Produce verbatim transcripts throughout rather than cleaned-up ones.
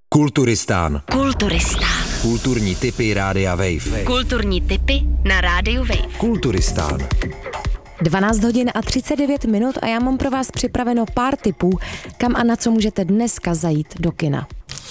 Kulturistán. Kulturistán. Kulturní tipy Rádia Wave. Kulturní tipy na Rádiu Wave. Kulturistán. dvanáct hodin a třicet devět minut a já mám pro vás připraveno pár tipů, kam a na co můžete dneska zajít do kina.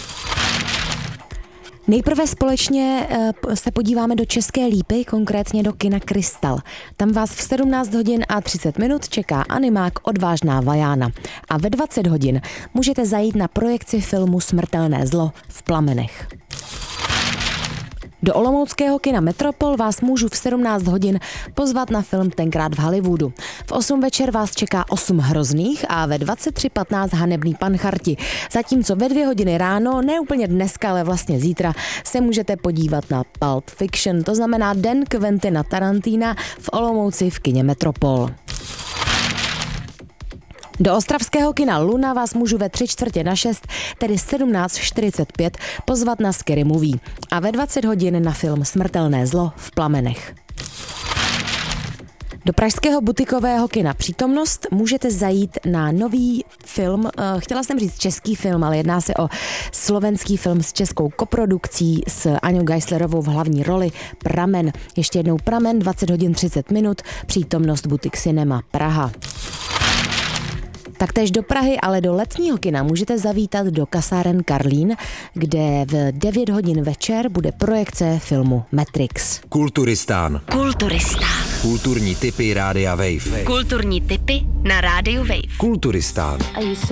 Nejprve společně se podíváme do České Lípy, konkrétně do kina Krystal. Tam vás v sedmnáct hodin a třicet minut čeká animák Odvážná Vajána. A ve dvacet hodin můžete zajít na projekci filmu Smrtelné zlo v plamenech. Do olomouckého kina Metropol vás můžu v sedmnáct hodin pozvat na film Tenkrát v Hollywoodu. V osm večer vás čeká osm hrozných a ve dvacet tři patnáct Hanebný pancharti. Zatímco ve dvě hodiny ráno, ne úplně dneska, ale vlastně zítra, se můžete podívat na Pulp Fiction, to znamená Den Quentina Tarantina v Olomouci v kině Metropol. Do ostravského kina Luna vás můžu ve tři čtvrtě na šest, tedy sedmnáct čtyřicet pět, pozvat na Scary Movie a ve dvacet hodin na film Smrtelné zlo v plamenech. Do pražského butikového kina Přítomnost můžete zajít na nový film, chtěla jsem říct český film, ale jedná se o slovenský film s českou koprodukcí s Aňou Geislerovou v hlavní roli Pramen. Ještě jednou Pramen, dvacet hodin třicet minut, Přítomnost Butik Cinema Praha. Taktéž do Prahy, ale do letního kina můžete zavítat do kasáren Karlín, kde v devět hodin večer bude projekce filmu Matrix. Kulturistán. Kulturistán. Kulturní tipy Rádia Wave. Kulturní tipy na Rádiu Wave. Kulturistán.